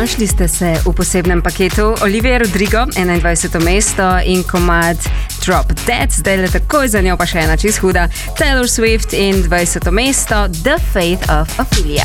Znašli ste se v posebnem paketu Olivia Rodrigo, 21. mesto in komad Drop Dead, zdaj le takoj za njo pa še ena čist huda Taylor Swift in 20. mesto The Fate of Ophelia.